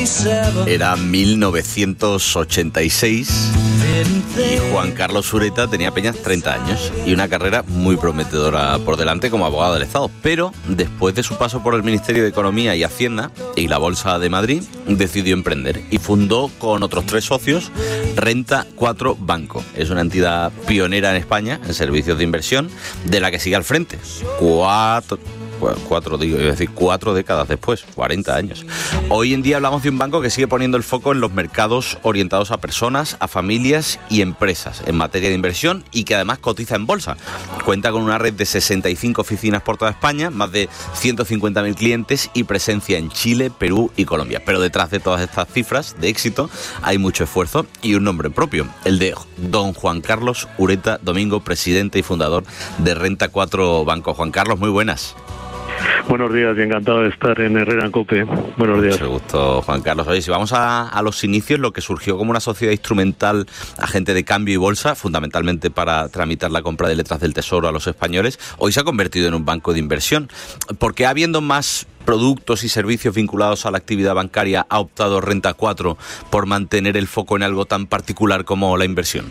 Era 1986 y Juan Carlos Ureta tenía apenas 30 años y una carrera muy prometedora por delante como abogado del Estado. Pero después de su paso por el Ministerio de Economía y Hacienda y la Bolsa de Madrid, decidió emprender y fundó con otros 3 socios Renta 4 Banco. Es una entidad pionera en España en servicios de inversión, de la que sigue al frente. 4 décadas después, 40 años. Hoy en día hablamos de un banco que sigue poniendo el foco en los mercados orientados a personas, a familias y empresas en materia de inversión y que además cotiza en bolsa. Cuenta con una red de 65 oficinas por toda España, más de 150.000 clientes y presencia en Chile, Perú y Colombia. Pero detrás de todas estas cifras de éxito hay mucho esfuerzo y un nombre propio, el de don Juan Carlos Ureta Domingo, presidente y fundador de Renta 4 Banco. Juan Carlos, muy buenas. Buenos días y encantado de estar en Herrera en COPE. Buenos días. Mucho gusto, Juan Carlos. Oye, si vamos a los inicios, lo que surgió como una sociedad instrumental, agente de cambio y bolsa, fundamentalmente para tramitar la compra de letras del Tesoro a los españoles, hoy se ha convertido en un banco de inversión. ¿Por qué, habiendo más productos y servicios vinculados a la actividad bancaria, ha optado Renta 4 por mantener el foco en algo tan particular como la inversión?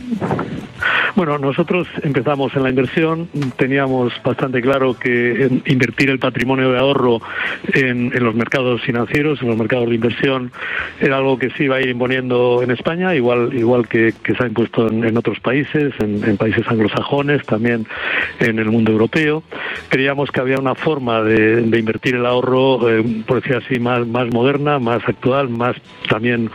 Bueno, nosotros empezamos en la inversión, teníamos bastante claro que invertir el patrimonio de ahorro en los mercados financieros, en los mercados de inversión, era algo que se iba a ir imponiendo en España, igual que se ha impuesto en otros países, en países anglosajones, también en el mundo europeo. Creíamos que había una forma de invertir el ahorro, por decir así, más moderna, más actual, más también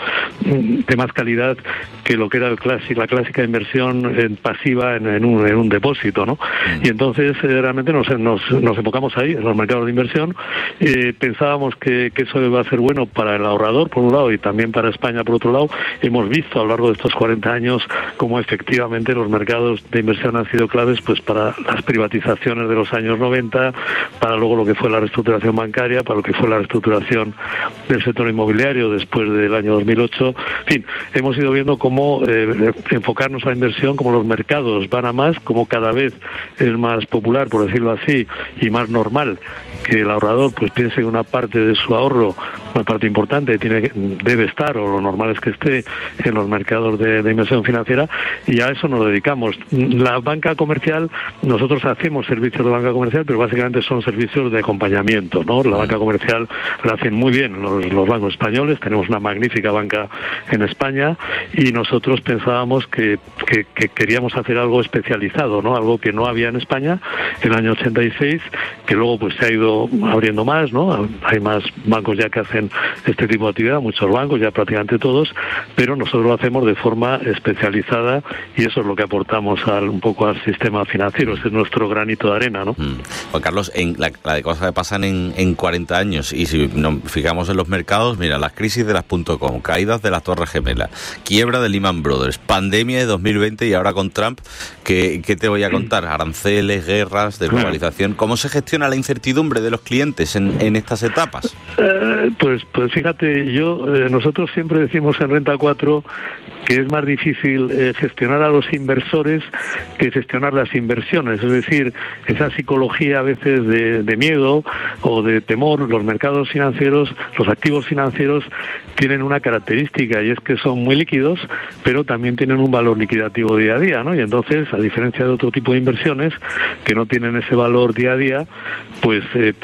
de más calidad que lo que era la clásica inversión pasiva en un depósito, ¿no? Y entonces realmente nos enfocamos ahí, en los mercados de inversión. Pensábamos que eso iba a ser bueno para el ahorrador, por un lado, y también para España, por otro lado. Hemos visto a lo largo de estos 40 años cómo efectivamente los mercados de inversión han sido claves pues para las privatizaciones de los años 90, para luego lo que fue la reestructuración bancaria, para lo que fue la reestructuración del sector inmobiliario después del año 2008. En fin, hemos ido viendo cómo enfocarnos a la inversión, como los mercados van a más, como cada vez es más popular, por decirlo así, y más normal que el ahorrador pues piense que una parte de su ahorro, una parte importante, debe estar, o lo normal es que esté, en los mercados de inversión financiera, y a eso nos dedicamos. La banca comercial, nosotros hacemos servicios de banca comercial, pero básicamente son servicios de acompañamiento, ¿no? La banca comercial la hacen muy bien los bancos españoles, tenemos una magnífica banca en España, y nosotros pensábamos que queríamos hacer algo especializado, ¿no? Algo que no había en España en el año 86, que luego pues se ha ido abriendo más, ¿no? Hay más bancos ya que hacen este tipo de actividad, muchos bancos, ya prácticamente todos, pero nosotros lo hacemos de forma especializada y eso es lo que aportamos un poco al sistema financiero. Ese es nuestro granito de arena, ¿no? Juan Carlos, en la de cosas que pasan en 40 años, y si nos fijamos en los mercados, mira, las crisis de las .com, caídas de las Torres Gemelas, quiebra de Lehman Brothers, pandemia de 2020 y ahora con Trump, ¿qué te voy a contar? Aranceles, guerras, desglobalización. ¿Cómo se gestiona la incertidumbre de los clientes en estas etapas? Pues fíjate, nosotros siempre decimos en Renta 4 que es más difícil gestionar a los inversores que gestionar las inversiones, es decir, esa psicología a veces de miedo o de temor. Los mercados financieros, los activos financieros tienen una característica y es que son muy líquidos, pero también tienen un valor liquidativo día a día, ¿no? Y entonces, a diferencia de otro tipo de inversiones que no tienen ese valor día a día, pues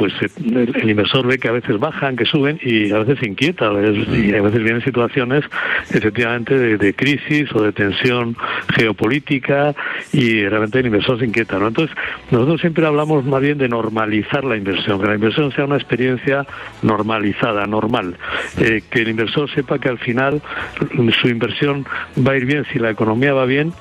el inversor ve que a veces bajan, que suben y a veces se inquieta, y a veces vienen situaciones efectivamente de crisis o de tensión geopolítica y realmente el inversor se inquieta, ¿no? Entonces, nosotros siempre hablamos más bien de normalizar la inversión, que la inversión sea una experiencia normalizada, normal, que el inversor sepa que al final su inversión va a ir bien si la economía va bien,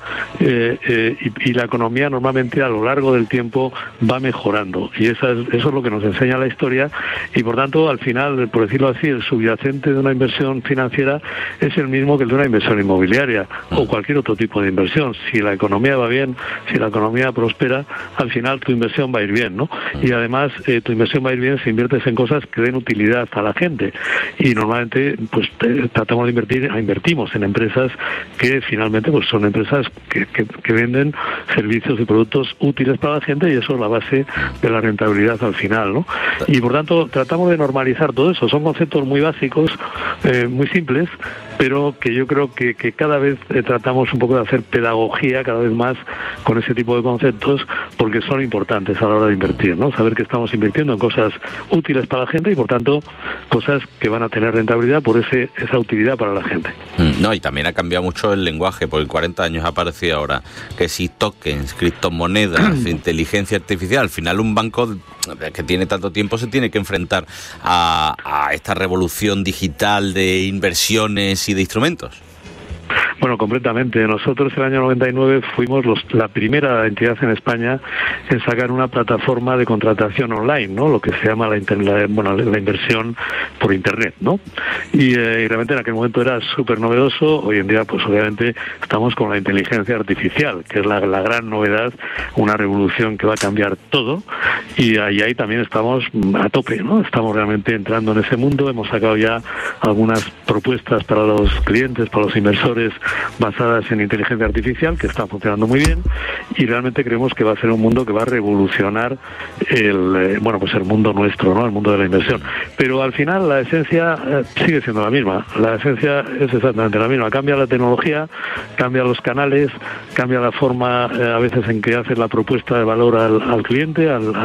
y la economía normalmente a lo largo del tiempo va mejorando, y eso es lo que nos enseña la historia, y por tanto al final, por decirlo así, el subyacente de una inversión financiera es el mismo que el de una inversión inmobiliaria o cualquier otro tipo de inversión. Si la economía va bien, si la economía prospera, al final tu inversión va a ir bien, ¿no? Y además tu inversión va a ir bien si inviertes en cosas que den utilidad a la gente, y normalmente pues tratamos de invertimos en empresas que finalmente pues son empresas que que venden servicios y productos útiles para la gente, y eso es la base de la rentabilidad al final, ¿no? Y por tanto tratamos de normalizar todo eso. Son conceptos muy básicos, muy simples, pero que yo creo que cada vez tratamos un poco de hacer pedagogía cada vez más con ese tipo de conceptos, porque son importantes a la hora de invertir, ¿no? Saber que estamos invirtiendo en cosas útiles para la gente y por tanto cosas que van a tener rentabilidad por esa utilidad para la gente. No, y también ha cambiado mucho el lenguaje, porque en 40 años ha aparecido ahora que si tokens, criptomonedas, inteligencia artificial, al final un banco que tiene tanto tiempo se tiene que enfrentar a esta revolución digital de inversiones y de instrumentos. Bueno, completamente. Nosotros el año 99 fuimos la primera entidad en España en sacar una plataforma de contratación online, ¿no? Lo que se llama la inversión por Internet, ¿no? Y realmente en aquel momento era súper novedoso. Hoy en día, pues obviamente estamos con la inteligencia artificial, que es la gran novedad, una revolución que va a cambiar todo. Y ahí también estamos a tope, ¿no? Estamos realmente entrando en ese mundo. Hemos sacado ya algunas propuestas para los clientes, para los inversores, basadas en inteligencia artificial, que están funcionando muy bien, y realmente creemos que va a ser un mundo que va a revolucionar el mundo nuestro, ¿no? El mundo de la inversión. Pero al final la esencia sigue siendo la misma. La esencia es exactamente la misma. Cambia la tecnología, cambia los canales, cambia la forma a veces en que haces la propuesta de valor al cliente,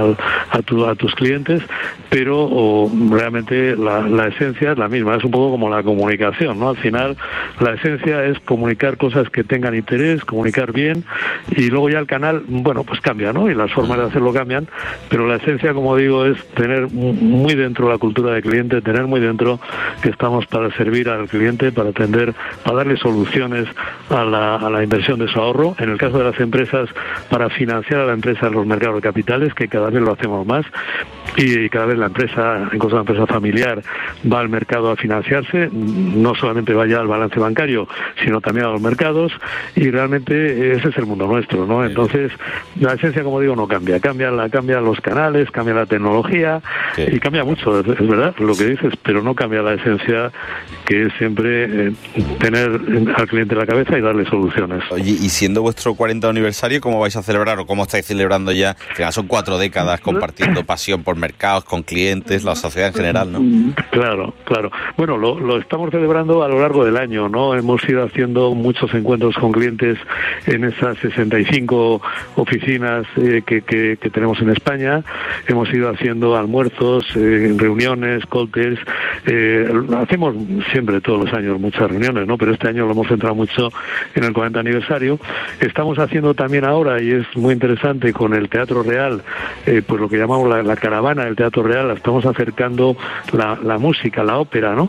a tus clientes, pero realmente la esencia es la misma. Es un poco como la comunicación, ¿no? Al final la esencia es comunicar cosas que tengan interés, comunicar bien, y luego ya el canal, pues cambia, ¿no? Y las formas de hacerlo cambian, pero la esencia, como digo, es tener muy dentro la cultura del cliente, tener muy dentro que estamos para servir al cliente, para atender, para darle soluciones a la inversión de su ahorro. En el caso de las empresas, para financiar a la empresa en los mercados de capitales, que cada vez lo hacemos más, y cada vez la empresa, incluso la empresa familiar, va al mercado a financiarse, no solamente va ya al balance bancario, sino también a los mercados, y realmente ese es el mundo nuestro, ¿no? Entonces, la esencia, como digo, no cambia. Cambian los canales, cambia la tecnología, y cambia mucho, es verdad, lo que dices, pero no cambia la esencia, que es siempre tener al cliente en la cabeza y darle soluciones. Oye, y siendo vuestro 40 aniversario, ¿cómo vais a celebrar o cómo estáis celebrando ya? Que son 4 décadas compartiendo pasión por mercados, con clientes, la sociedad en general, ¿no? Claro. Bueno, lo estamos celebrando a lo largo del año, ¿no? Hemos ido haciendo muchos encuentros con clientes en esas 65 oficinas que tenemos en España. Hemos ido haciendo almuerzos, reuniones, cócteles. Hacemos siempre, todos los años, muchas reuniones, ¿no? Pero este año lo hemos centrado mucho en el 40 aniversario. Estamos haciendo también ahora, y es muy interesante, con el Teatro Real, pues lo que llamamos la caravana del Teatro Real. Estamos acercando la música, la ópera, ¿no?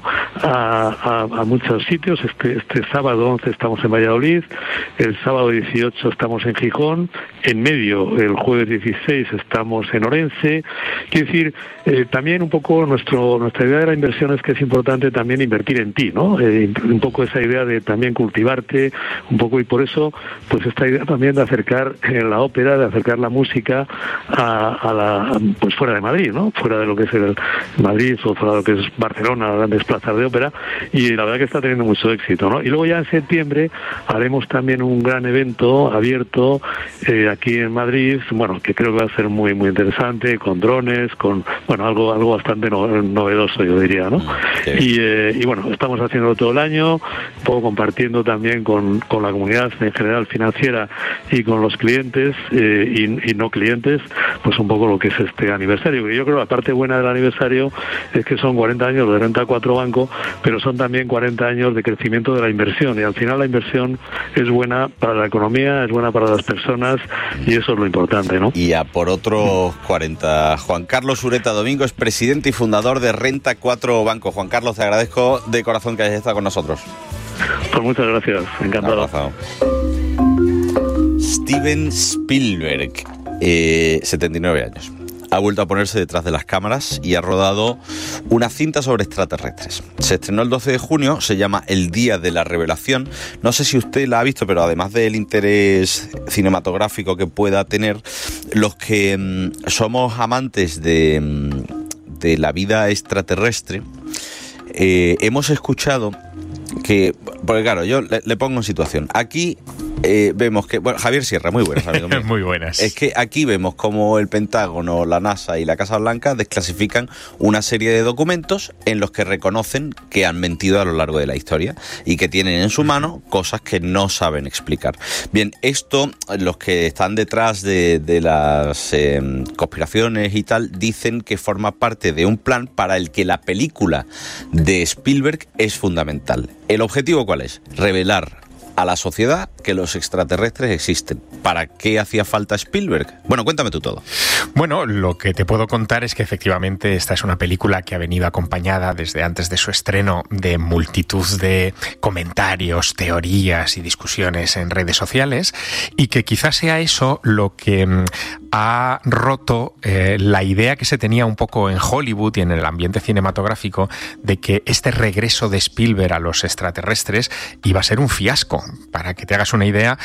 A muchos sitios. Este sábado 11 estamos en Valladolid, el sábado 18 estamos en Gijón, en medio, el jueves 16 estamos en Orense. Quiero decir, también un poco nuestra idea de la inversión es que es importante también invertir en ti, ¿no? Un poco esa idea de también cultivarte, un poco, y por eso, pues esta idea también de acercar la ópera, de acercar la música pues fuera de Madrid, ¿no? Fuera de lo que es el Madrid o fuera de lo que es Barcelona, las grandes plazas de ópera, y la verdad que está teniendo mucho éxito, ¿no? Y luego ya en septiembre haremos también un gran evento abierto aquí en Madrid, que creo que va a ser muy muy interesante, con drones, con algo bastante novedoso, yo diría, ¿no? Y bueno, estamos haciéndolo todo el año, un poco compartiendo también con la comunidad en general financiera y con los clientes y no clientes, pues un poco lo que es este aniversario. Y yo creo que la parte buena del aniversario es que son 40 años de Renta 4 Banco, pero son también 40 años de crecimiento de la inversión, y al final la inversión es buena para la economía, es buena para las personas, y eso es lo importante, ¿no? Y a por otros 40. Juan Carlos Ureta Domingo es presidente y fundador de Renta 4 Banco. Juan Carlos, te agradezco de corazón que hayas estado con nosotros. Pues muchas gracias, encantado. Steven Spielberg, 79 años. Ha vuelto a ponerse detrás de las cámaras y ha rodado una cinta sobre extraterrestres. Se estrenó el 12 de junio, se llama El Día de la Revelación. No sé si usted la ha visto, pero además del interés cinematográfico que pueda tener, los que somos amantes de la vida extraterrestre, hemos escuchado que, porque claro, yo le pongo en situación. Aquí vemos que... Bueno, Javier Sierra, muy buenas, amigo mío. Muy buenas. Es que aquí vemos como el Pentágono, la NASA y la Casa Blanca desclasifican una serie de documentos en los que reconocen que han mentido a lo largo de la historia y que tienen en su mano cosas que no saben explicar. Bien, esto, los que están detrás de las conspiraciones y tal, dicen que forma parte de un plan para el que la película de Spielberg es fundamental. ¿El objetivo cuál es? Revelar a la sociedad que los extraterrestres existen. ¿Para qué hacía falta Spielberg? Bueno, cuéntame tú todo. Bueno, lo que te puedo contar es que efectivamente esta es una película que ha venido acompañada desde antes de su estreno de multitud de comentarios, teorías y discusiones en redes sociales, y que quizás sea eso lo que ha roto la idea que se tenía un poco en Hollywood y en el ambiente cinematográfico de que este regreso de Spielberg a los extraterrestres iba a ser un fiasco. Para que te hagas una idea,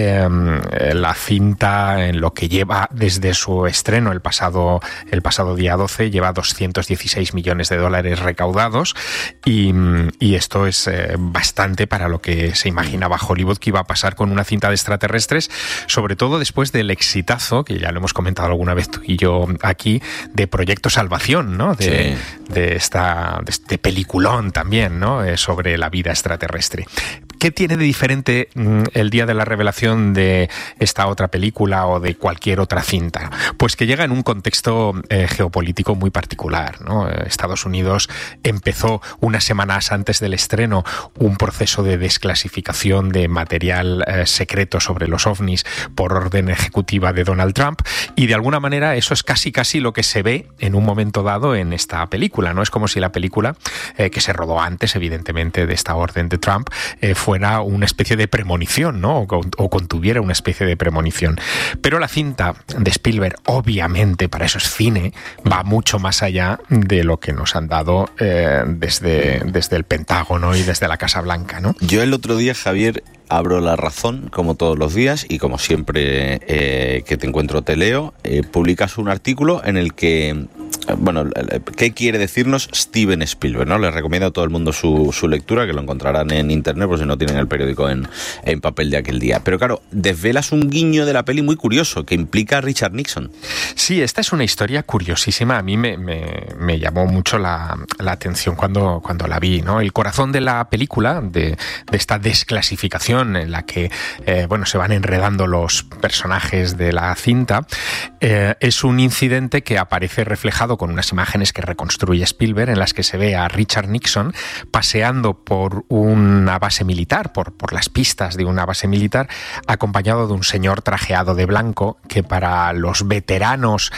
la cinta, en lo que lleva desde su estreno el pasado día 12, lleva $216 millones recaudados, y esto es bastante para lo que se imaginaba Hollywood que iba a pasar con una cinta de extraterrestres, sobre todo después del exitazo, que ya lo hemos comentado alguna vez tú y yo aquí, de Proyecto Salvación, ¿no? De este peliculón también, ¿no? Sobre la vida extraterrestre. ¿Qué tiene de diferente el día de la revelación de esta otra película o de cualquier otra cinta? Pues que llega en un contexto geopolítico muy particular, ¿no? Estados Unidos empezó unas semanas antes del estreno un proceso de desclasificación de material secreto sobre los ovnis por orden ejecutiva de Donald Trump, y de alguna manera eso es casi lo que se ve en un momento dado en esta película, ¿no? Es como si la película, que se rodó antes evidentemente de esta orden de Trump, fuera una especie de premonición, ¿no? O contuviera una especie de premonición. Pero la cinta de Spielberg, obviamente, para eso es cine, va mucho más allá de lo que nos han dado desde el Pentágono y desde la Casa Blanca, ¿no? Yo el otro día, Javier, abro La Razón, como todos los días, y como siempre que te encuentro te leo, publicas un artículo en el que, bueno, ¿qué quiere decirnos Steven Spielberg? ¿No? Les recomiendo a todo el mundo su lectura, que lo encontrarán en internet por si no tienen el periódico en papel de aquel día. Pero claro, desvelas un guiño de la peli muy curioso, que implica a Richard Nixon. Sí, esta es una historia curiosísima. A mí me llamó mucho la atención cuando la vi, ¿no? El corazón de la película, de esta desclasificación en la que se van enredando los personajes de la cinta, es un incidente que aparece reflejado con unas imágenes que reconstruye Spielberg, en las que se ve a Richard Nixon paseando por una base militar, por las pistas de una base militar, acompañado de un señor trajeado de blanco que para los veteranos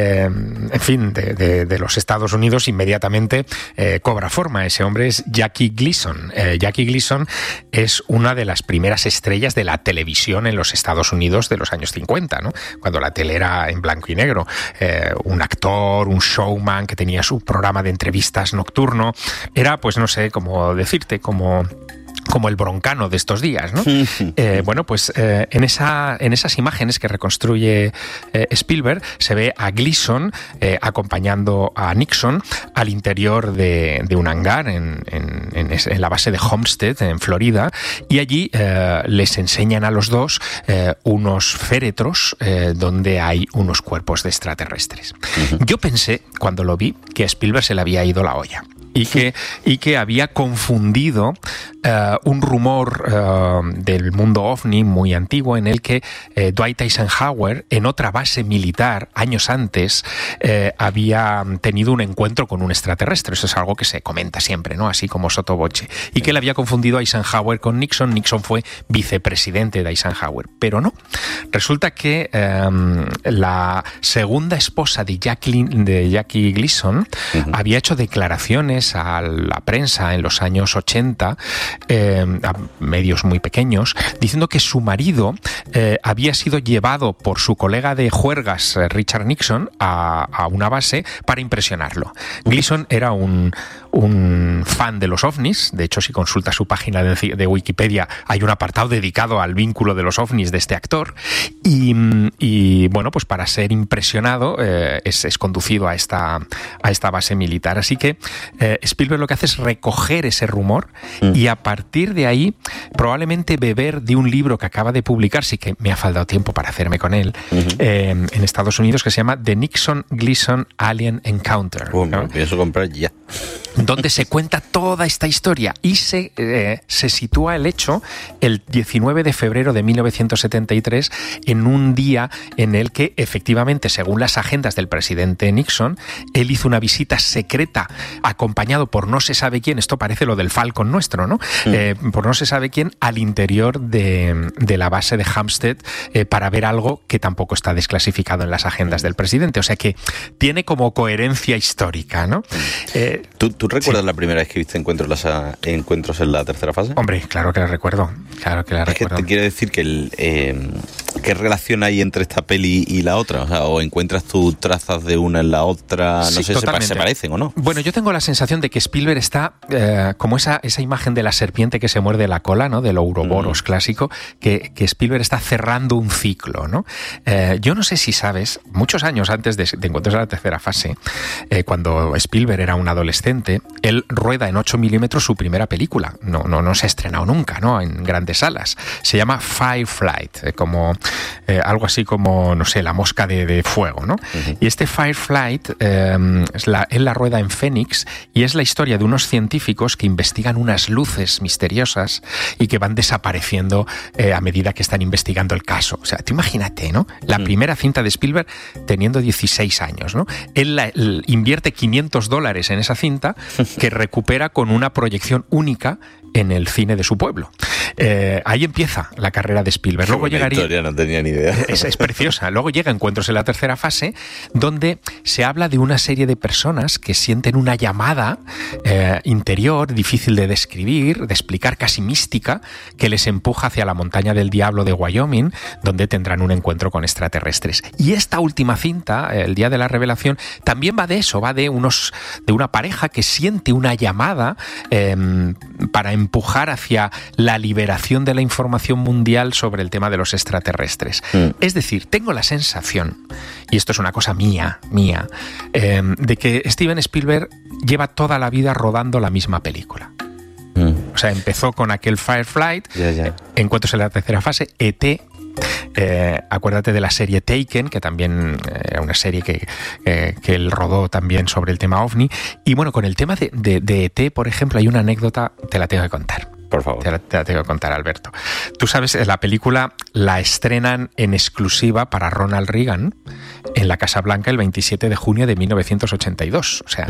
de los Estados Unidos inmediatamente cobra forma. Ese hombre es Jackie Gleason. Jackie Gleason es una de las primeras estrellas de la televisión en los Estados Unidos de los años 50, ¿no? Cuando la tele era en blanco y negro. Un actor, un showman que tenía su programa de entrevistas nocturno. Era, pues no sé cómo decirte, como el Broncano de estos días, ¿no? En esas imágenes que reconstruye Spielberg se ve a Gleason acompañando a Nixon al interior de un hangar en la base de Homestead, en Florida, y allí les enseñan a los dos unos féretros donde hay unos cuerpos de extraterrestres. Yo pensé, cuando lo vi, que a Spielberg se le había ido la olla. Y que había confundido un rumor del mundo ovni muy antiguo, en el que Dwight Eisenhower, en otra base militar años antes, había tenido un encuentro con un extraterrestre. Eso es algo que se comenta siempre, ¿no? Así como sotto voce. Y que él había confundido a Eisenhower con Nixon. Nixon fue vicepresidente de Eisenhower. Pero no. Resulta que la segunda esposa de Jackie Gleason había hecho declaraciones a la prensa en los años 80, a medios muy pequeños, diciendo que su marido había sido llevado por su colega de juergas, Richard Nixon, a una base para impresionarlo. Gleason era un un fan de los ovnis. De hecho, si consultas su página de Wikipedia, hay un apartado dedicado al vínculo de los ovnis de este actor. Y bueno, pues para ser impresionado es conducido a esta base militar. Así que Spielberg lo que hace es recoger ese rumor y a partir de ahí probablemente beber de un libro que acaba de publicar, sí que me ha faltado tiempo para hacerme con él, en Estados Unidos, que se llama The Nixon-Gleason Alien Encounter, ¿no? Me pienso comprar ya. Donde se cuenta toda esta historia y se sitúa el hecho el 19 de febrero de 1973 en un día en el que efectivamente, según las agendas del presidente Nixon, él hizo una visita secreta acompañado por no se sabe quién, esto parece lo del Falcon nuestro, ¿no? Por no se sabe quién, al interior de la base de Hampstead para ver algo que tampoco está desclasificado en las agendas del presidente. O sea que tiene como coherencia histórica, ¿no? ¿Tú recuerdas la primera vez que viste encuentros en la tercera fase? Hombre, claro que la recuerdo. Claro que la recuerdo. Que te quiero decir que ¿qué relación hay entre esta peli y la otra? O sea, ¿o encuentras tú trazas de una en la otra? No sé, ¿se parecen o no? Bueno, yo tengo la sensación de que Spielberg está como esa imagen de la serpiente que se muerde la cola, ¿no? Del Ouroboros clásico, que Spielberg está cerrando un ciclo, ¿no? Yo no sé si sabes, muchos años antes de Encuentros en la tercera fase, cuando Spielberg era un adolescente, él rueda en 8 milímetros su primera película. No se ha estrenado nunca, ¿no? En grandes salas. Se llama Fireflight, como algo así como, no sé, la mosca de fuego, ¿no? Y este Fireflight, él la rueda en Phoenix y es la historia de unos científicos que investigan unas luces misteriosas y que van desapareciendo a medida que están investigando el caso. O sea, tú imagínate, ¿no? La primera cinta de Spielberg teniendo 16 años, ¿no? Él invierte $500 en esa cinta que recupera con una proyección única en el cine de su pueblo. Ahí empieza la carrera de Spielberg. Luego llegaría... historia, no tenía ni idea. Es preciosa. Luego llega Encuentros en la tercera fase, donde se habla de una serie de personas que sienten una llamada interior, difícil de describir, de explicar, casi mística, que les empuja hacia la montaña del diablo de Wyoming, donde tendrán un encuentro con extraterrestres. Y esta última cinta, El día de la revelación, también va de eso, va de una pareja que siente una llamada para empujar hacia la liberación de la información mundial sobre el tema de los extraterrestres. Es decir, tengo la sensación, y esto es una cosa mía, de que Steven Spielberg lleva toda la vida rodando la misma película. O sea, empezó con aquel Fireflight, Encuentros en la tercera fase, E.T., acuérdate de la serie Taken, que también era una serie que él rodó también sobre el tema OVNI. Y bueno, con el tema de ET, por ejemplo, hay una anécdota, te la tengo que contar. Por favor. Te la tengo que contar, Alberto. Tú sabes, la película la estrenan en exclusiva para Ronald Reagan en la Casa Blanca el 27 de junio de 1982. O sea,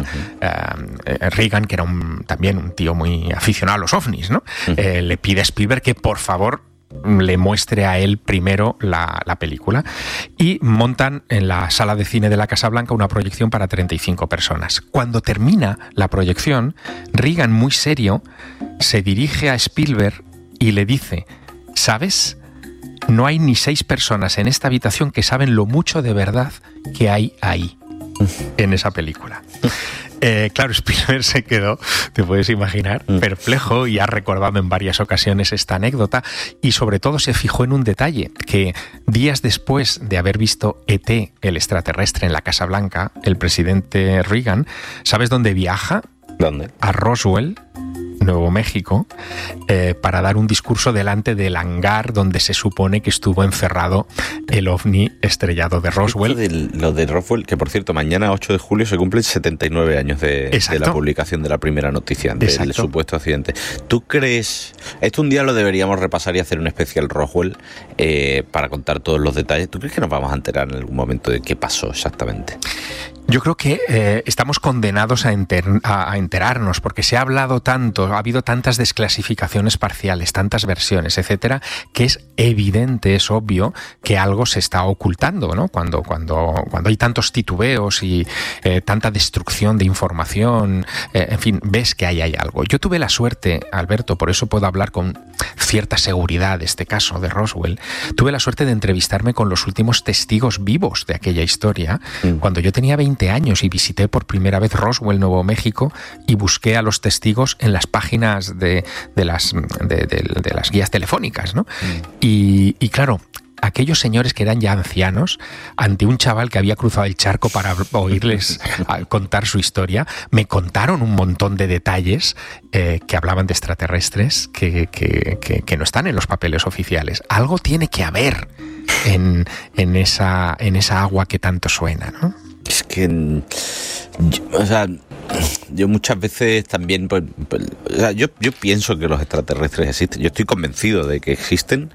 Reagan, que era también un tío muy aficionado a los ovnis, ¿no? Le pide a Spielberg que, por favor, le muestre a él primero la película y montan en la sala de cine de la Casa Blanca una proyección para 35 personas. Cuando termina la proyección, Reagan, muy serio, se dirige a Spielberg y le dice: ¿sabes? No hay ni 6 personas en esta habitación que saben lo mucho de verdad que hay ahí, en esa película. Claro, Spielberg se quedó, te puedes imaginar, perplejo, y ha recordado en varias ocasiones esta anécdota, y sobre todo se fijó en un detalle, que días después de haber visto E.T., el extraterrestre, en la Casa Blanca, el presidente Reagan, ¿sabes dónde viaja? ¿Dónde? A Roswell, Nuevo México, para dar un discurso delante del hangar donde se supone que estuvo encerrado el ovni estrellado de Roswell. Lo de Roswell, que por cierto, mañana 8 de julio se cumplen 79 años de la publicación de la primera noticia del supuesto accidente. ¿Tú crees? Esto un día lo deberíamos repasar y hacer un especial Roswell para contar todos los detalles. ¿Tú crees que nos vamos a enterar en algún momento de qué pasó exactamente? Yo creo que estamos condenados a enterarnos, porque se ha hablado tanto, ha habido tantas desclasificaciones parciales, tantas versiones, etcétera, que es evidente, es obvio que algo se está ocultando, ¿no? Cuando hay tantos titubeos y tanta destrucción de información, en fin, ves que ahí hay algo. Yo tuve la suerte, Alberto, por eso puedo hablar con cierta seguridad de este caso de Roswell, tuve la suerte de entrevistarme con los últimos testigos vivos de aquella historia cuando yo tenía 20 años y visité por primera vez Roswell, Nuevo México, y busqué a los testigos en las páginas de las guías telefónicas, ¿no? Y claro, aquellos señores que eran ya ancianos, ante un chaval que había cruzado el charco para oírles contar su historia, me contaron un montón de detalles que hablaban de extraterrestres que no están en los papeles oficiales. Algo tiene que haber en esa agua que tanto suena, ¿no? Es que, yo muchas veces también, yo pienso que los extraterrestres existen. Yo estoy convencido de que existen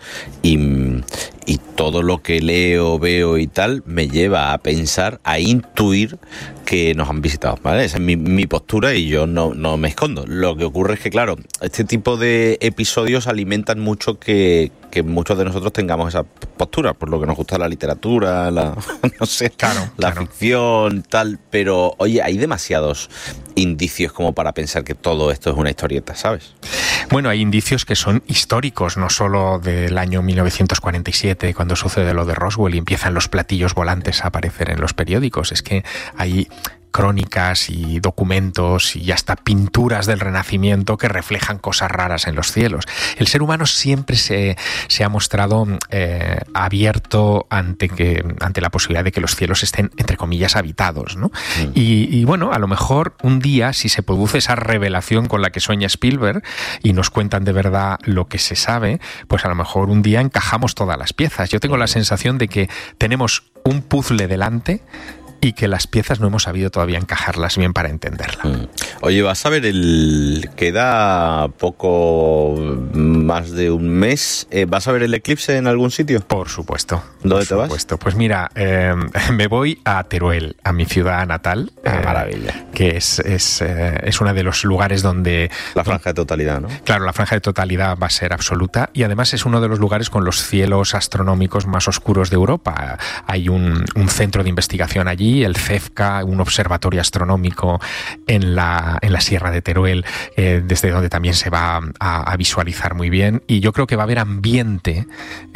y todo lo que leo, veo y tal me lleva a pensar, a intuir que nos han visitado, ¿vale? Esa es mi postura y yo no me escondo. Lo que ocurre es que, claro, este tipo de episodios alimentan mucho que muchos de nosotros tengamos esa postura, por lo que nos gusta la literatura, la ficción, tal, pero oye, hay demasiados indicios como para pensar que todo esto es una historieta, ¿sabes? Bueno, hay indicios que son históricos, no solo del año 1947, cuando sucede lo de Roswell y empiezan los platillos volantes a aparecer en los periódicos. Es que hay crónicas y documentos y hasta pinturas del Renacimiento que reflejan cosas raras en los cielos. El ser humano siempre se ha mostrado abierto ante la posibilidad de que los cielos estén, entre comillas, habitados, ¿no? Y bueno, a lo mejor un día, si se produce esa revelación con la que sueña Spielberg y nos cuentan de verdad lo que se sabe, pues a lo mejor un día encajamos todas las piezas. Yo tengo la sensación de que tenemos un puzzle delante y que las piezas no hemos sabido todavía encajarlas bien para entenderla. Oye, vas a ver, queda poco más de un mes. ¿Vas a ver el eclipse en algún sitio? Por supuesto. ¿Dónde te vas? Pues mira, me voy a Teruel, a mi ciudad natal. Maravilla. Que es uno de los lugares donde... La franja de totalidad, ¿no? Claro, la franja de totalidad va a ser absoluta y además es uno de los lugares con los cielos astronómicos más oscuros de Europa. Hay un centro de investigación allí, el CEFCA, un observatorio astronómico en la Sierra de Teruel, desde donde también se va a visualizar muy bien, y yo creo que va a haber ambiente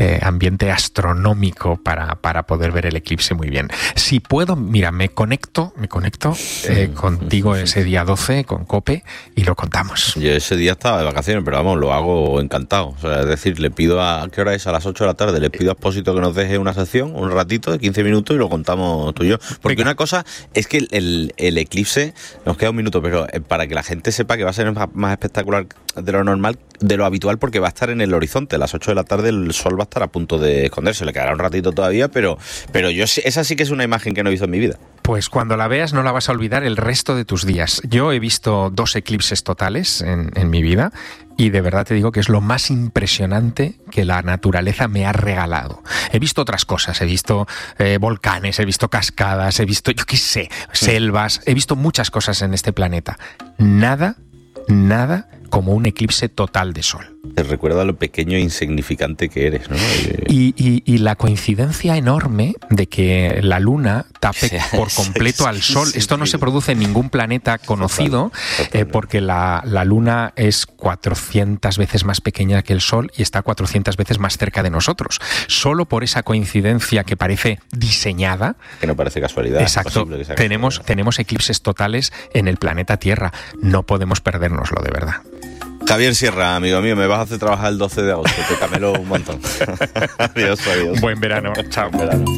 astronómico para poder ver el eclipse muy bien. Si puedo, mira, me conecto contigo ese día 12 con COPE y lo contamos. Yo ese día estaba de vacaciones, pero vamos, lo hago encantado. O sea, es decir, le pido ¿qué hora es? A las 8 de la tarde. Le pido a Expósito que nos deje una sección, un ratito de 15 minutos y lo contamos tú y yo. Porque una cosa es que el eclipse, nos queda un minuto, pero para que la gente sepa que va a ser más espectacular de lo normal, de lo habitual, porque va a estar en el horizonte. A las 8 de la tarde el sol va a estar a punto de esconderse. Le quedará un ratito todavía, pero yo esa sí que es una imagen que no he visto en mi vida. Pues cuando la veas no la vas a olvidar el resto de tus días. Yo he visto 2 eclipses totales en mi vida y de verdad te digo que es lo más impresionante que la naturaleza me ha regalado. He visto otras cosas, he visto volcanes, he visto cascadas, he visto, yo qué sé, selvas, he visto muchas cosas en este planeta. Nada como un eclipse total de sol. Te recuerda lo pequeño e insignificante que eres, ¿no? Y la coincidencia enorme de que la luna tape por completo al sol. Esto no se produce en ningún planeta conocido, porque la luna es 400 veces más pequeña que el sol y está 400 veces más cerca de nosotros. Solo por esa coincidencia que parece diseñada. Que no parece casualidad. Exacto. Tenemos eclipses totales en el planeta Tierra. No podemos perdérnoslo, de verdad. Javier Sierra, amigo mío, me vas a hacer trabajar el 12 de agosto, te camelo un montón. Adiós. Buen verano, chao. Buen verano.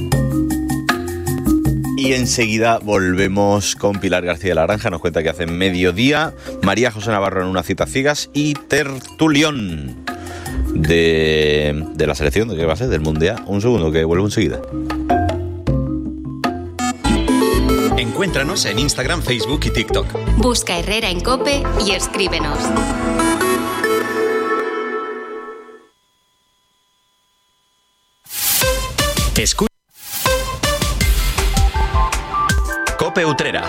Y enseguida volvemos con Pilar García de la Granja, nos cuenta que hace mediodía, María José Navarro en Una cita ciegas y tertulión de la selección, ¿de qué va a ser? Del Mundial. Un segundo, que vuelvo enseguida. Encuéntranos en Instagram, Facebook y TikTok. Busca Herrera en COPE y escríbenos. Escucha COPE Utrera.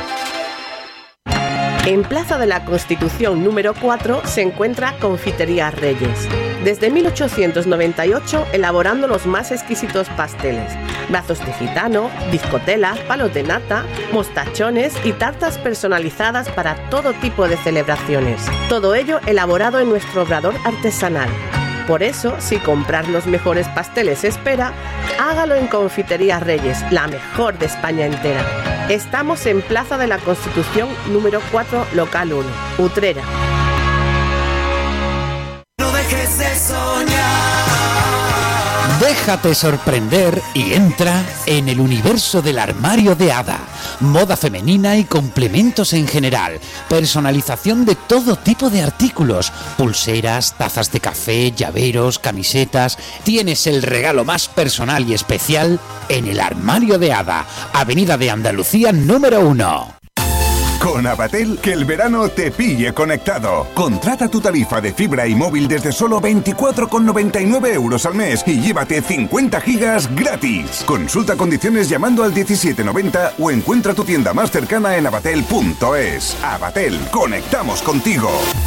En Plaza de la Constitución número 4 se encuentra Confitería Reyes. Desde 1898 elaborando los más exquisitos pasteles, brazos de gitano, bizcotelas, palos de nata, mostachones y tartas personalizadas para todo tipo de celebraciones. Todo ello elaborado en nuestro obrador artesanal. Por eso, si comprar los mejores pasteles espera, hágalo en Confitería Reyes, la mejor de España entera. Estamos en Plaza de la Constitución número 4, local 1, Utrera. No dejes de soñar. Déjate sorprender y entra en el universo del armario de Ada. Moda femenina y complementos en general. Personalización de todo tipo de artículos. Pulseras, tazas de café, llaveros, camisetas. Tienes el regalo más personal y especial en el armario de Ada. Avenida de Andalucía número 1. Con Avatel, que el verano te pille conectado. Contrata tu tarifa de fibra y móvil desde solo 24,99 € al mes y llévate 50 gigas gratis. Consulta condiciones llamando al 1790 o encuentra tu tienda más cercana en avatel.es. Avatel, conectamos contigo.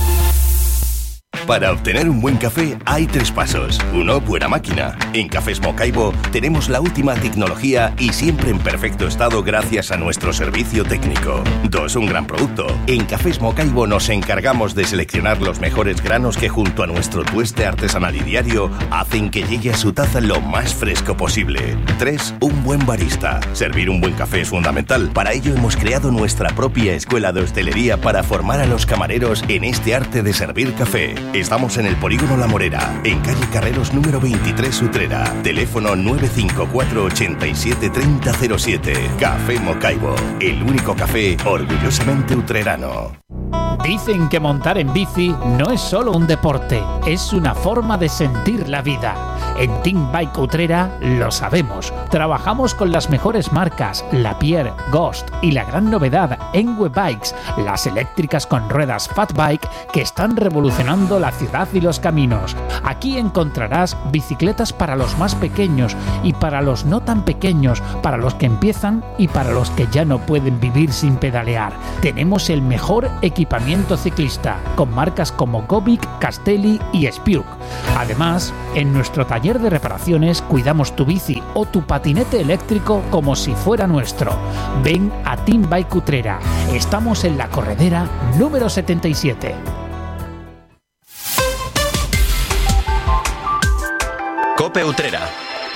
Para obtener un buen café hay 3 pasos. 1, buena máquina. En Cafés Mocaibo tenemos la última tecnología y siempre en perfecto estado gracias a nuestro servicio técnico. 2, un gran producto. En Cafés Mocaibo nos encargamos de seleccionar los mejores granos que junto a nuestro tueste artesanal y diario hacen que llegue a su taza lo más fresco posible. 3, un buen barista. Servir un buen café es fundamental. Para ello hemos creado nuestra propia escuela de hostelería para formar a los camareros en este arte de servir café. Estamos en el Polígono La Morera, en calle Carreros número 23, Utrera. Teléfono 954 87 3007. Café Mocaibo, el único café orgullosamente utrerano. Dicen que montar en bici no es solo un deporte, es una forma de sentir la vida. En Team Bike Utrera lo sabemos. Trabajamos con las mejores marcas, Lapierre, Ghost y la gran novedad, Enwe Bikes, las eléctricas con ruedas Fat Bike que están revolucionando la ciudad y los caminos. Aquí encontrarás bicicletas para los más pequeños y para los no tan pequeños, para los que empiezan y para los que ya no pueden vivir sin pedalear. Tenemos el mejor equipamiento ciclista, con marcas como Gobic, Castelli y Spiuk. Además, en nuestro taller de reparaciones cuidamos tu bici o tu patinete eléctrico como si fuera nuestro. Ven a Team Bike Utrera. Estamos en la corredera número 77. COPE Utrera.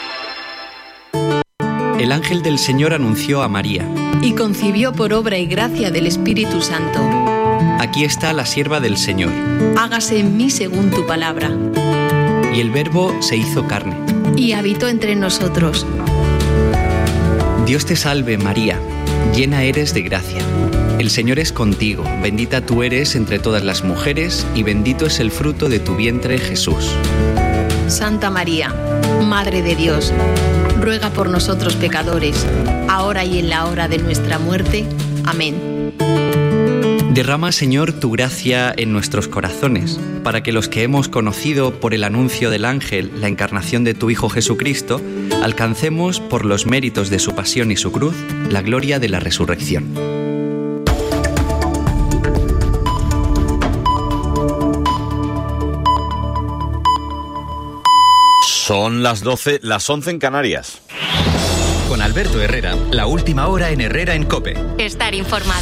El ángel del Señor anunció a María. Y concibió por obra y gracia del Espíritu Santo. Aquí está la sierva del Señor. Hágase en mí según tu palabra. Y el Verbo se hizo carne. Y habitó entre nosotros. Dios te salve, María, llena eres de gracia. El Señor es contigo, bendita tú eres entre todas las mujeres, y bendito es el fruto de tu vientre, Jesús. Santa María, Madre de Dios, ruega por nosotros pecadores, ahora y en la hora de nuestra muerte. Amén. Derrama, Señor, tu gracia en nuestros corazones, para que los que hemos conocido por el anuncio del ángel la encarnación de tu Hijo Jesucristo, alcancemos, por los méritos de su pasión y su cruz, la gloria de la resurrección. Son las 12, las 11 en Canarias. Con Alberto Herrera, la última hora en Herrera en COPE. Estar informado.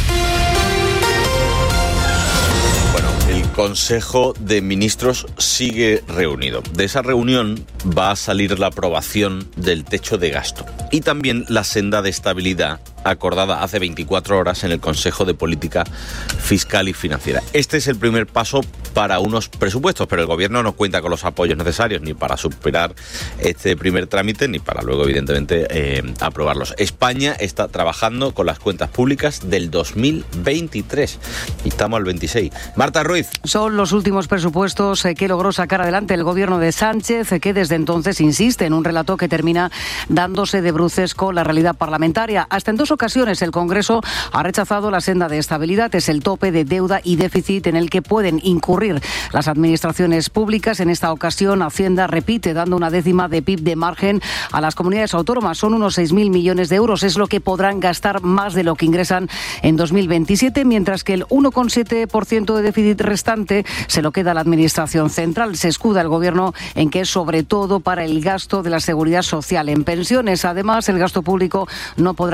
El Consejo de Ministros sigue reunido. De esa reunión va a salir la aprobación del techo de gasto y también la senda de estabilidad acordada hace 24 horas en el Consejo de Política Fiscal y Financiera. Este es el primer paso para unos presupuestos, pero el Gobierno no cuenta con los apoyos necesarios ni para superar este primer trámite ni para luego, evidentemente, aprobarlos. España está trabajando con las cuentas públicas del 2023 y estamos al 26. Marta Ruiz. Son los últimos presupuestos que logró sacar adelante el Gobierno de Sánchez, que desde entonces insiste en un relato que termina dándose de bruces con la realidad parlamentaria. Hasta en 2 ocasiones el Congreso ha rechazado la senda de estabilidad. Es el tope de deuda y déficit en el que pueden incurrir las administraciones públicas. En esta ocasión, Hacienda repite dando una décima de PIB de margen a las comunidades autónomas. Son unos 6.000 millones de euros. Es lo que podrán gastar más de lo que ingresan en 2027, mientras que el 1,7% de déficit restante se lo queda a la Administración Central. Se escuda el Gobierno en que es sobre todo para el gasto de la Seguridad Social en pensiones. Además, el gasto público no podrá crecer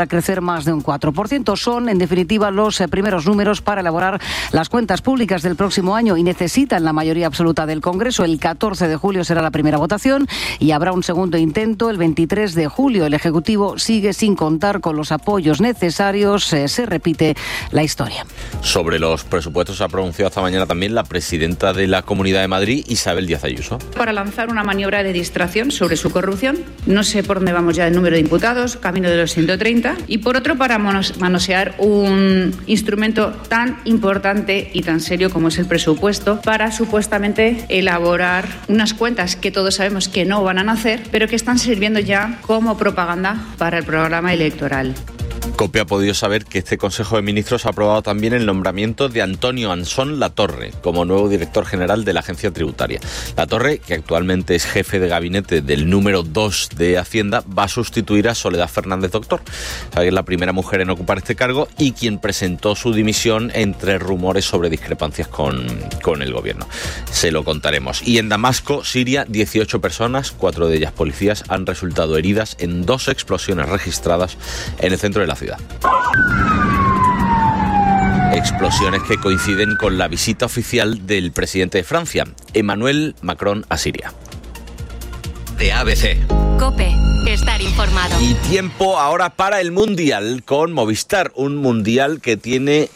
más de un 4%. Son, en definitiva, los primeros números para elaborar las cuentas públicas del próximo año y necesitan la mayoría absoluta del Congreso. El 14 de julio será la primera votación y habrá un segundo intento el 23 de julio. El Ejecutivo sigue sin contar con los apoyos necesarios. Se repite la historia. Sobre los presupuestos se ha pronunciado esta mañana también la presidenta de la Comunidad de Madrid, Isabel Díaz Ayuso. Para lanzar una maniobra de distracción sobre su corrupción, no sé por dónde vamos ya el número de imputados, camino de los 130, y por otro para manosear un instrumento tan importante y tan serio como es el presupuesto, para supuestamente elaborar unas cuentas que todos sabemos que no van a nacer, pero que están sirviendo ya como propaganda para el programa electoral. COPE ha podido saber que este Consejo de Ministros ha aprobado también el nombramiento de Antonio Ansón Latorre como nuevo director general de la Agencia Tributaria. Latorre, que actualmente es jefe de gabinete del número 2 de Hacienda, va a sustituir a Soledad Fernández Doctor, que es la primera mujer en ocupar este cargo y quien presentó su dimisión entre rumores sobre discrepancias con el gobierno. Se lo contaremos. Y en Damasco, Siria, 18 personas, 4 de ellas policías, han resultado heridas en 2 explosiones registradas en el centro de la ciudad. Explosiones que coinciden con la visita oficial del presidente de Francia, Emmanuel Macron, a Siria. De ABC. COPE. Estar informado. Y tiempo ahora para el Mundial con Movistar. Un Mundial que tiene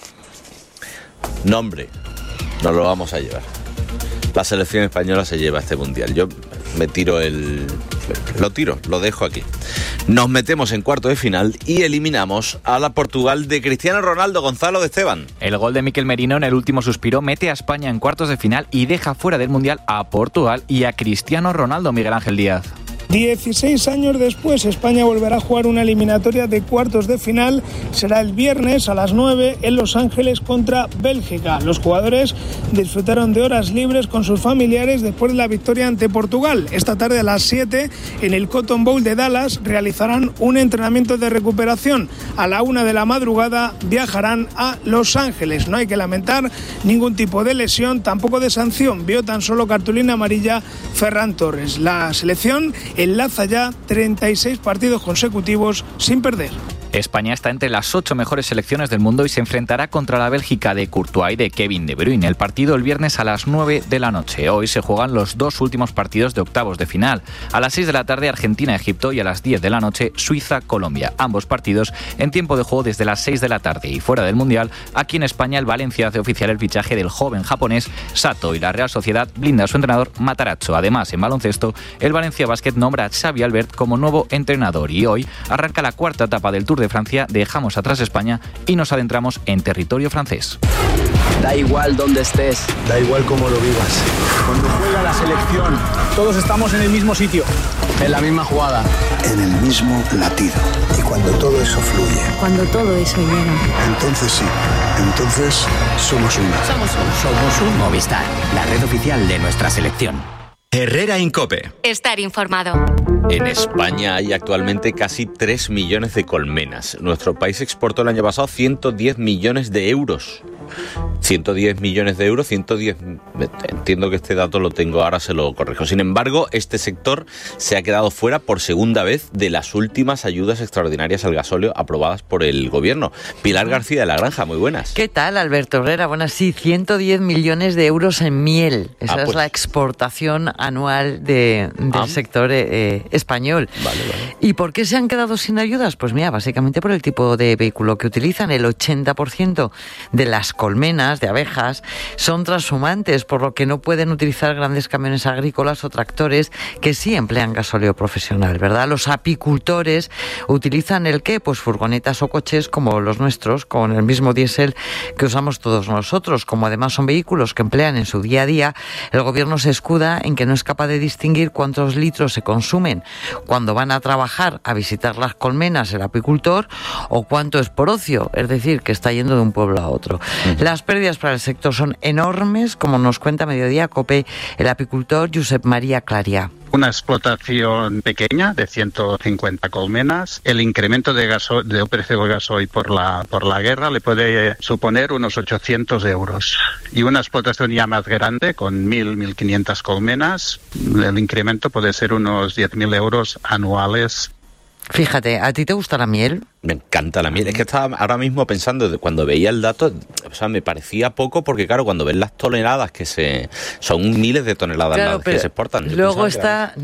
nombre. Nos lo vamos a llevar. La selección española se lleva este Mundial. Yo me tiro lo dejo aquí. Nos metemos en cuarto de final y eliminamos a la Portugal de Cristiano Ronaldo. Gonzalo de Esteban. El gol de Mikel Merino en el último suspiro mete a España en cuartos de final y deja fuera del Mundial a Portugal y a Cristiano Ronaldo. Miguel Ángel Díaz. 16 años después, España volverá a jugar una eliminatoria de cuartos de final. Será el viernes a las 9 en Los Ángeles contra Bélgica. Los jugadores disfrutaron de horas libres con sus familiares después de la victoria ante Portugal. Esta tarde a las 7 en el Cotton Bowl de Dallas realizarán un entrenamiento de recuperación. A la 1 de la madrugada viajarán a Los Ángeles. No hay que lamentar ningún tipo de lesión, tampoco de sanción. Vio tan solo cartulina amarilla Ferran Torres. La selección enlaza ya 36 partidos consecutivos sin perder. España está entre las 8 mejores selecciones del mundo y se enfrentará contra la Bélgica de Courtois y de Kevin De Bruyne. El partido el viernes a las 9 de la noche. Hoy se juegan los 2 últimos partidos de octavos de final. A las 6 de la tarde Argentina-Egipto y a las 10 de la noche Suiza-Colombia. Ambos partidos en tiempo de juego desde las 6 de la tarde. Y fuera del Mundial, aquí en España el Valencia hace oficial el fichaje del joven japonés Sato y la Real Sociedad blinda a su entrenador Matarazzo. Además, en baloncesto, el Valencia Basket nombra a Xavi Albert como nuevo entrenador. Y hoy arranca la cuarta etapa del Tour de Francia, dejamos atrás España y nos adentramos en territorio francés. Da igual dónde estés, da igual cómo lo vivas. Cuando juega la selección, todos estamos en el mismo sitio, en la misma jugada, en el mismo latido. Y cuando todo eso fluye, cuando todo eso llega, entonces sí, entonces somos uno. Somos un Movistar, la red oficial de nuestra selección. Herrera Incope. Estar informado. En España hay actualmente casi 3 millones de colmenas. Nuestro país exportó el año pasado 110 millones de euros. 110 millones de euros, 110... Entiendo que este dato lo tengo, ahora se lo corrijo. Sin embargo, este sector se ha quedado fuera por segunda vez de las últimas ayudas extraordinarias al gasóleo aprobadas por el gobierno. Pilar García de la Granja, muy buenas. ¿Qué tal, Alberto Herrera? Bueno, sí, 110 millones de euros en miel. Esa es la exportación anual del sector español. Vale. ¿Y por qué se han quedado sin ayudas? Pues mira, básicamente por el tipo de vehículo que utilizan. El 80% de las colmenas de abejas son transhumantes, por lo que no pueden utilizar grandes camiones agrícolas o tractores que sí emplean gasóleo profesional, ¿verdad? Los apicultores utilizan ¿el qué? Pues furgonetas o coches como los nuestros, con el mismo diésel que usamos todos nosotros. Como además son vehículos que emplean en su día a día, el gobierno se escuda en que no es capaz de distinguir cuántos litros se consumen cuando van a trabajar a visitar las colmenas el apicultor o cuánto es por ocio, es decir, que está yendo de un pueblo a otro. Las pérdidas para el sector son enormes, como nos cuenta Mediodía COPE el apicultor Josep María Claria. Una explotación pequeña de 150 colmenas. El incremento de precio del gasoil por la guerra le puede suponer unos 800 euros. Y una explotación ya más grande, con 1.500 colmenas, el incremento puede ser unos 10.000 euros anuales. Fíjate, ¿a ti te gusta la miel? Me encanta la miel. Es que estaba ahora mismo pensando, cuando veía el dato, o sea, me parecía poco porque, claro, cuando ves las toneladas son miles de toneladas, claro, que se exportan. Luego está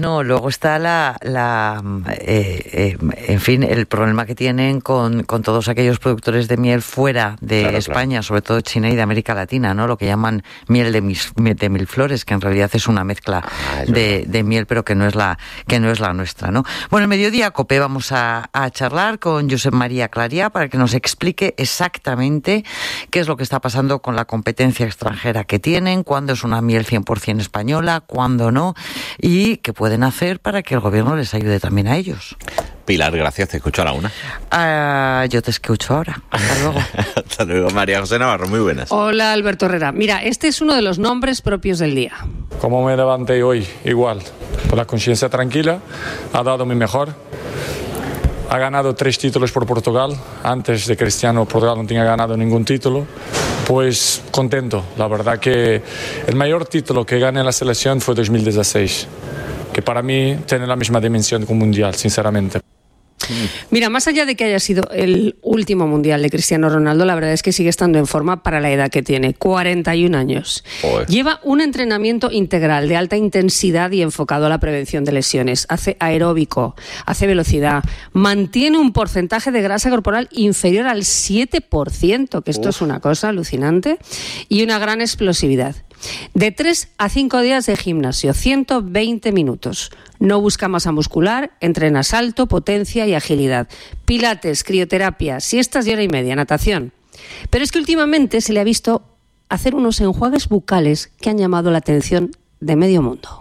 en fin, el problema que tienen con todos aquellos productores de miel fuera de España, sobre todo China y de América Latina, ¿no? Lo que llaman miel de mil flores, que en realidad es una mezcla de miel, pero que no es la nuestra, ¿no? Bueno, en Mediodía Cope vamos a charlar con Josep María Clarià para que nos explique exactamente qué es lo que está pasando con la competencia extranjera que tienen, cuándo es una miel 100% española, cuándo no, y qué pueden hacer para que el gobierno les ayude también a ellos. Pilar, gracias, te escucho a la una. Yo te escucho ahora. Hasta luego. Hasta luego, María José Navarro, muy buenas. Hola, Alberto Herrera. Mira, este es uno de los nombres propios del día. Como me levanté hoy, igual, con la conciencia tranquila, ha dado mi mejor. Ha ganado 3 títulos por Portugal. Antes de Cristiano, Portugal no tenía ganado ningún título. Pues contento. La verdad que el mayor título que gané en la selección fue 2016, que para mí tiene la misma dimensión que un mundial, sinceramente. Mira, más allá de que haya sido el último mundial de Cristiano Ronaldo, la verdad es que sigue estando en forma para la edad que tiene, 41 años. Lleva un entrenamiento integral de alta intensidad y enfocado a la prevención de lesiones. Hace aeróbico, hace velocidad, mantiene un porcentaje de grasa corporal inferior al 7%, que esto es una cosa alucinante, y una gran explosividad. De 3 a 5 días de gimnasio, 120 minutos. No busca masa muscular, entrena salto, potencia y agilidad. Pilates, crioterapia, siestas de hora y media, natación. Pero es que últimamente se le ha visto hacer unos enjuagues bucales que han llamado la atención de medio mundo.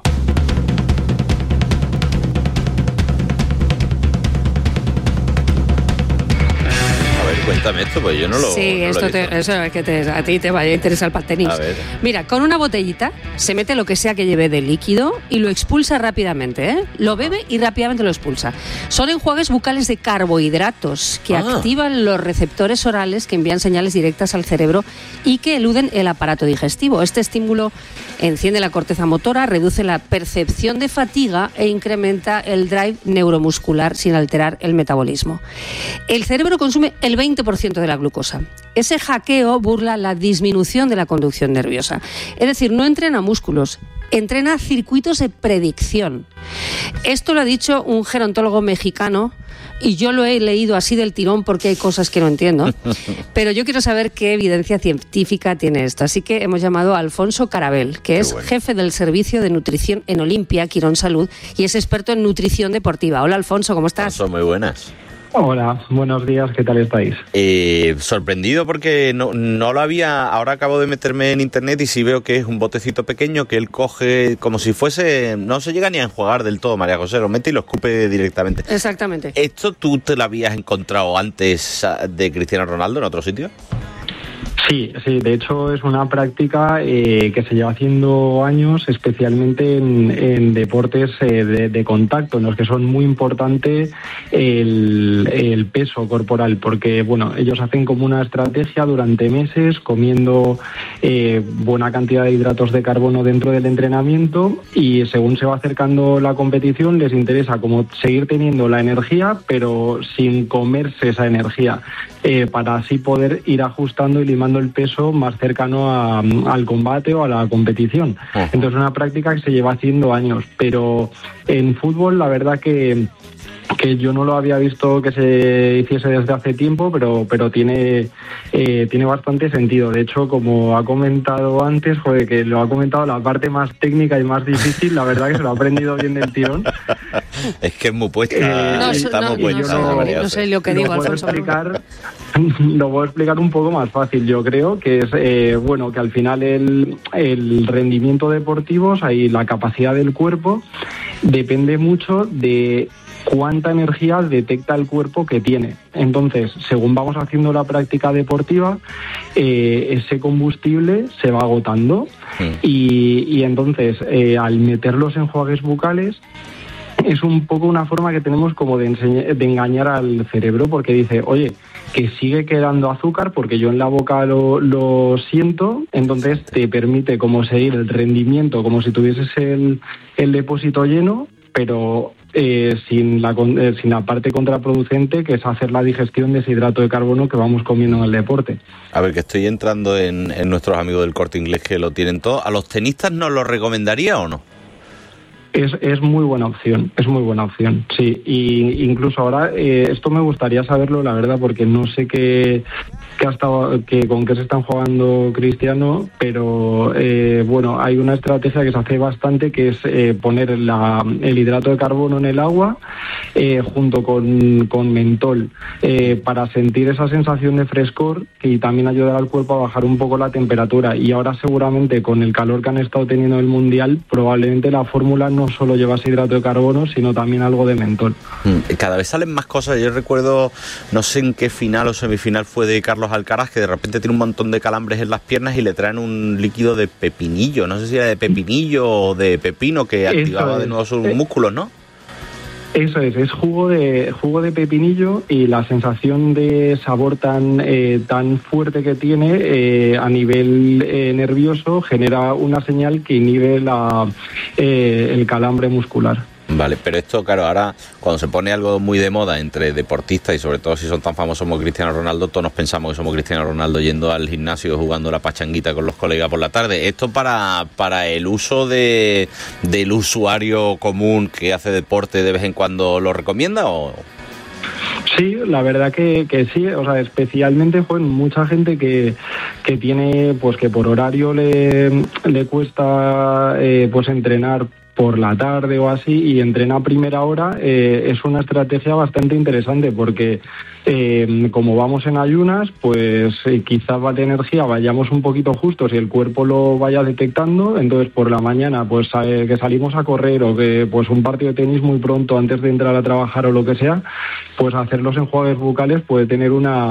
Cuéntame esto, pues yo no lo... Sí, no eso es que a ti te vaya a interesar para el tenis. Mira, con una botellita se mete lo que sea que lleve de líquido y lo expulsa rápidamente, ¿eh? Lo bebe y rápidamente lo expulsa. Son enjuagues bucales de carbohidratos que activan los receptores orales que envían señales directas al cerebro y que eluden el aparato digestivo. Este estímulo enciende la corteza motora, reduce la percepción de fatiga e incrementa el drive neuromuscular sin alterar el metabolismo. El cerebro consume el 20% de la glucosa. Ese hackeo burla la disminución de la conducción nerviosa. Es decir, no entrena músculos, entrena circuitos de predicción. Esto lo ha dicho un gerontólogo mexicano y yo lo he leído así del tirón porque hay cosas que no entiendo, pero yo quiero saber qué evidencia científica tiene esto. Así que hemos llamado a Alfonso Carabel, que es jefe del Servicio de Nutrición en Olimpia, Quirón Salud, y es experto en nutrición deportiva. Hola, Alfonso, ¿cómo estás? Son muy buenas. Hola, buenos días, ¿qué tal estáis? Sorprendido porque no lo había, ahora acabo de meterme en internet y sí veo que es un botecito pequeño que él coge como si fuese, no se llega ni a enjuagar del todo, María José, lo mete y lo escupe directamente. Exactamente. ¿Esto tú te lo habías encontrado antes de Cristiano Ronaldo en otro sitio? Sí, de hecho es una práctica que se lleva haciendo años, especialmente en deportes de contacto, en los que son muy importante el peso corporal, porque bueno, ellos hacen como una estrategia durante meses comiendo buena cantidad de hidratos de carbono dentro del entrenamiento, y según se va acercando la competición les interesa como seguir teniendo la energía pero sin comerse esa energía, para así poder ir ajustando y limando el peso más cercano al combate o a la competición. Entonces es una práctica que se lleva haciendo años, pero en fútbol la verdad que yo no lo había visto que se hiciese desde hace tiempo, pero tiene bastante sentido. De hecho, como ha comentado antes, que lo ha comentado la parte más técnica y más difícil, la verdad que se lo ha aprendido bien del tirón. Es que es muy puesta, no sé lo que digo, Alfonso. Lo puedo explicar un poco más fácil, yo creo, que es que al final el rendimiento deportivo, o sea, y la capacidad del cuerpo depende mucho de cuánta energía detecta el cuerpo que tiene. Entonces, según vamos haciendo la práctica deportiva, ese combustible se va agotando y entonces al meter los enjuagues bucales es un poco una forma que tenemos como de engañar al cerebro, porque dice, oye, que sigue quedando azúcar porque yo en la boca lo siento, entonces te permite como seguir el rendimiento como si tuvieses el depósito lleno, pero sin la parte contraproducente, que es hacer la digestión de ese hidrato de carbono que vamos comiendo en el deporte. A ver, que estoy entrando en nuestros amigos del Corte Inglés, que lo tienen todo. ¿A los tenistas nos lo recomendaría o no? Es muy buena opción, sí. Y incluso ahora, esto me gustaría saberlo, la verdad, porque no sé con qué se están jugando Cristiano, pero bueno, hay una estrategia que se hace bastante, que es poner el hidrato de carbono en el agua junto con mentol, para sentir esa sensación de frescor y también ayudar al cuerpo a bajar un poco la temperatura. Y ahora seguramente con el calor que han estado teniendo en el Mundial, probablemente la fórmula no solo llevase hidrato de carbono, sino también algo de mentol. Cada vez salen más cosas. Yo recuerdo, no sé en qué final o semifinal fue de Carlos Alcaraz, que de repente tiene un montón de calambres en las piernas y le traen un líquido de pepinillo. No sé si era de pepinillo o de pepino, que activaba de nuevo sus músculos, ¿no? Eso es jugo de pepinillo, y la sensación de sabor tan fuerte que tiene a nivel nervioso genera una señal que inhibe el calambre muscular. Vale, pero esto, claro, ahora cuando se pone algo muy de moda entre deportistas, y sobre todo si son tan famosos como Cristiano Ronaldo, todos nos pensamos que somos Cristiano Ronaldo yendo al gimnasio, jugando la pachanguita con los colegas por la tarde. ¿Esto para el uso del usuario común que hace deporte de vez en cuando lo recomienda o...? Sí, la verdad que sí, o sea, especialmente mucha gente que tiene, pues que por horario le cuesta pues entrenar por la tarde o así, y entrena a primera hora, es una estrategia bastante interesante, porque como vamos en ayunas, pues quizás de energía vayamos un poquito justos y el cuerpo lo vaya detectando. Entonces por la mañana, pues que salimos a correr, o que pues un partido de tenis muy pronto antes de entrar a trabajar o lo que sea, pues hacer los enjuagues bucales puede tener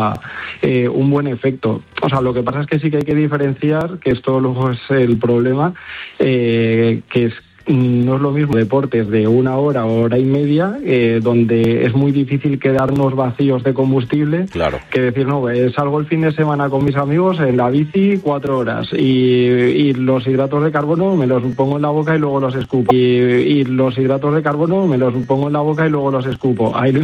un buen efecto. O sea, lo que pasa es que sí que hay que diferenciar, que esto luego es el problema, que es no es lo mismo deportes de 1 hora o hora y media, donde es muy difícil quedarnos vacíos de combustible, claro, que decir, no, salgo el fin de semana con mis amigos en la bici 4 horas y los hidratos de carbono me los pongo en la boca y luego los escupo. Y los hidratos de carbono me los pongo en la boca y luego los escupo. Ahí lo